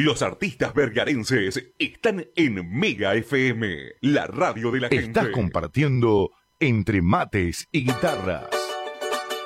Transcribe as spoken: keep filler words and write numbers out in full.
Los artistas vergarenses están en Mega F M, la radio de la gente. Estás compartiendo Entre Mates y Guitarras.